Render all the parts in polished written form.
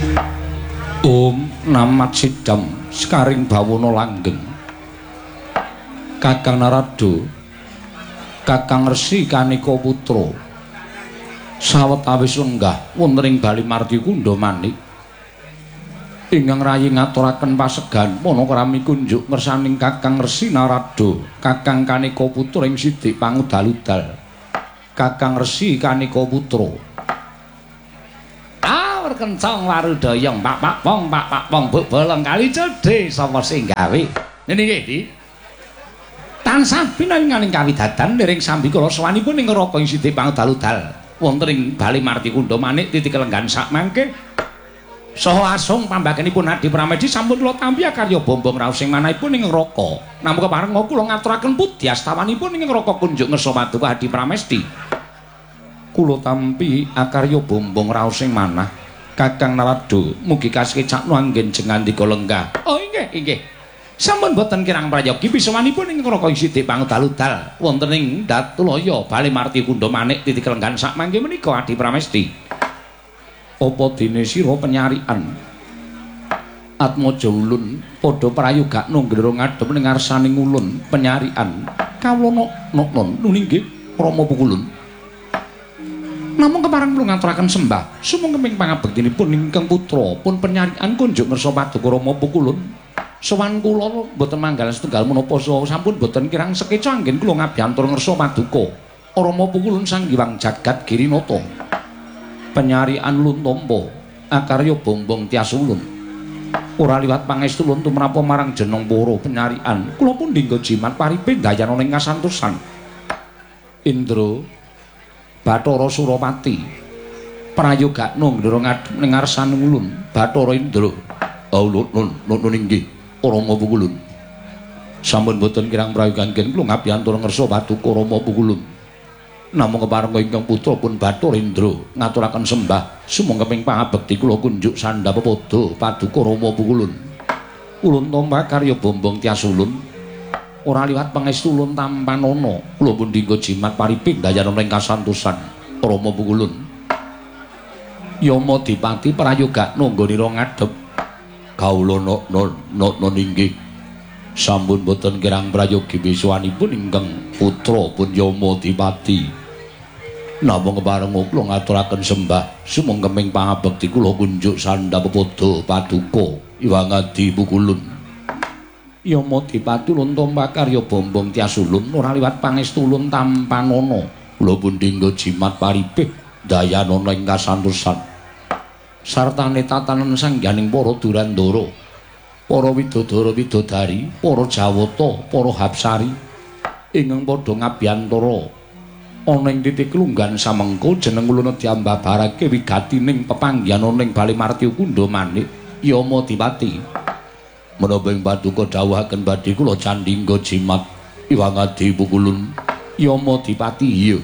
Om Namat Sidam Sekaring Bawono Langgeng Kakang Narado Kakang Resi Kanika Putra sawetawis lenggah wonten ing Bali Marti Kundha Manik ingkang rayi ngaturaken pasegan Manakrami kunjuk ngersaning Kakang Resi Narado Kakang Kanika Putra ing Sidik Pangudal-udal Kakang Resi Kanika Putra kencang warudoyong pak pong buk bolong kali cedhe sapa sing gawe niki iki tansah pinanganing kawidadan liring sambi kula sawanipun ing neraka ing Sidik Pangudal-udal wonten ing Bali Marti Kundha Manik titik lenggan sak mangke saha asung pambagenipun Adi Pramedi sampun kula tampi karya bombong raos sing manahipun ing neraka namung kepareng kula ngaturaken pudi astawanipun ing neraka kunjuk ngersa paduka Adi Pramesti kula tampi akarya bombong raos sing manah Kakang Narado mugi kasekecakno anggen jengandika lenggah. Oh inggih. Sampun boten kirang prayogi bisawanipun ing neraka ing Sidik Pangudal-udal wonten ing Datulaya Bali Marti Kundha Manik titik lenggan sak mangke menika Adi Pramesti. Apa dene sira penyarian Atmaja ulun padha prayogakno nggera ngadhep ning ngarsaning ulun penyarian kawula non nunggih Rama Pukulun. Namung kepareng kula ngaturaken sembah sumangga ping pangabektinipun ingkang putra pun penyarian kunjuk ngersa paduka Rama Pukulun sowan kula boten manggal setunggal menapa sampun boten kirang sekeca anggen kula ngabiyantur ngersa paduka Rama Pukulun Sang Hyang Jagat Girinata penyarian luntompo akarya bombong tias ulun ora liwat pangestu ulun tumrapa marang jeneng para penyarian kula pun dinggo jimat paripe dayana ing kasantosan Indra Bathara Surapati prayogakno nggera ngadhep ning ngarsaning ulun Bathara Indra nun inggih Rama Pukulun sampun boten kirang prayogaken kula ngabiyantur ngersa paduka Rama Pukulun namung kepareng ingkang putra pun Bathara Indra ngaturaken sembah sumangga ping pangabekti kula kunjuk sandhap padha paduka Rama Pukulun ulun tampa karya bombong tias ulun ora liwat pangestu ulun tampanana kula pun dinggo jimat pariping dayana ing kasantosan Rama Pukulun Yama Dipati prayogakno nggonira ngadhep kawula non inggih sampun boten kirang prayogi bisawanipun ingkang putra pun Yama Dipati namung kepareng kula ngaturaken sembah sumangga ping pangabekti kula kunjuk sandhap padha paduka Hyang Adi Pukulun Yama Dipati ulun tampa karya bombong tias ulun ora liwat pangestu ulun tampanana kula pun dinggo jimat paripih dayana ing kasantosan sartane tatanen sangganing para durandara para widodara widodari para jawata para hapsari ingkang padha ngabiyantara ana ing titik lunggan samengko jeneng ulun diambabarake wigatining pepanggihan ana ing Bali Marti Kundha Manik Yama Dipati menapa ing paduka dawuhaken badhe kula candhingga jimat Hyang Adi Pukulun Yama Dipati iya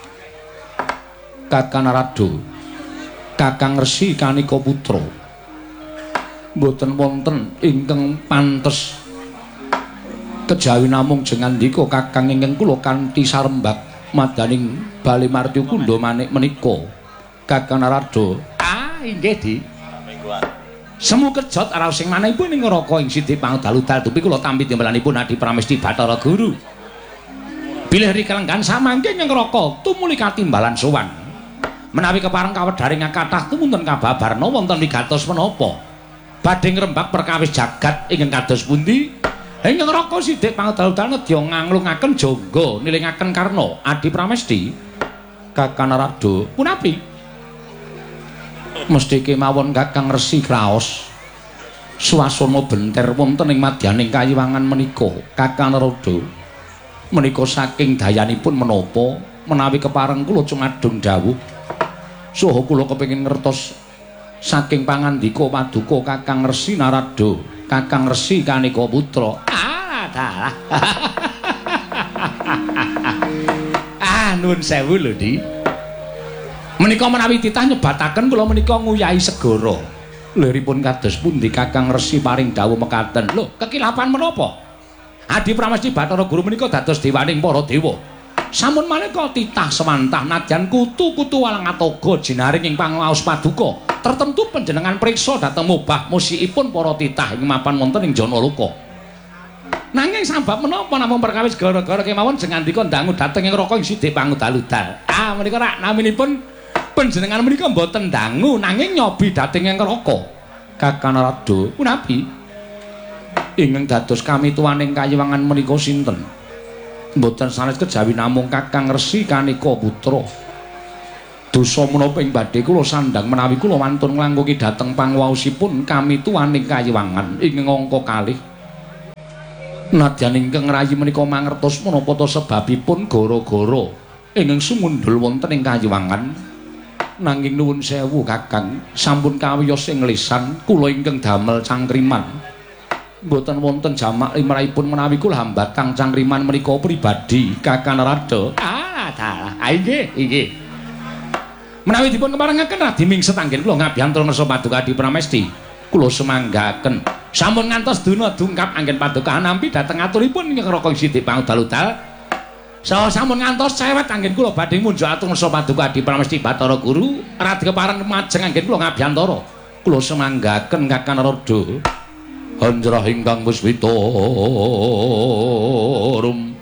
Kakang Narado Kakang Resi Kanika Putra mboten wonten ingkang pantes kejawi namung jengandika Kakang ingkang kula kanthi sarembak madaning Bali Marti Kundha Manik menika Kakang Narado inggih Di semu kejot raos sing manahipun ing neraka ing Sidik Pangudal-udal dupi kula tampi timbalanipun Adi Pramesti Bathara Guru bilih rikelenggan samangke ing neraka tumuli katimbalan sowan menawi kepareng kawedharing kathah tumunten kababarna wonten wigatos menapa badhe ngrembak perkawis jagat ingkang kados pundi ing neraka Sidik Pangudal-udal nedya nganglungaken jangga nilingaken karna Adi Pramesti Kakang Narado punapi mesti kemawon Kakang Resi kraos swasana benter wonten ing madyaning kayiwangan menika Kakang Narado menika saking dayanipun menapa menawi kepareng kula cumadung dawuh saha kula kepengin ngertos saking pangandika paduka Kakang Resi Narado Kakang Resi Kanika Putra dalah nuwun sewu lho Di menika menawi titah nyebataken kula menika nguyahi segara liripun kados pundi Kakang Resi paring dawuh mekaten lho kekilapan menapa Adi Pramesti Bathara Guru menika dados dewaning para dewa Sampun manika titah sewantah nadyan kutu-kutu walang atoga jinaring ing pangaos paduka. Tertentu panjenengan priksa dhateng mubah musikipun para titah ing mapan wonten ing Janaloka. Nanging sabab menapa namung perkawis gara-gara kemawon jeng andika dangu dhateng ing Raka ing Sidik Pangudal-udal. Menika rak naminipun panjenengan menika mboten dangu nanging nyobi dhateng ing Raka. Kakang Narada, punapi? Ingkang dados kami tuwaning kayiwangan menika sinten? Mboten sanes kejawi namung Kakang Resi Kanika putra. Dosa menapa ing badhe kula sandhang menawi kula wantun nglangkungi dhateng pangwaosipun kami tuwaning kayiwangan ing angka kalih. Nadyan ingkang rayi menika mangertos menapa ta sebabipun gara-gara ingkang sumundul wonten ing kayiwangan. Nanging nuwun sewu Kakang, sampun kawiyos ing lisan kula ingkang damel cangkriman. Mboten wonten jamak limrahipun menawi kula hambatang cangkriman menika pribadi Kakang Narada. Inggih. Menawi dipun keparengaken radi mingset anggen kula ngabyantul ngersa paduka Adi Pramesti. Kula semanggaken sampun ngantos duna dungkap anggen paduka nampi dhateng aturipun ing Raka Sidik Pangudal-udal. Sampun ngantos cewet anggen kula badhe munjuk atur ngersa paduka Adi Pramesti Bathara Guru radi kepareng majeng anggen kula ngabyantara. Kula semanggaken Kakang Narada. Hanjrah ingkang puspita rum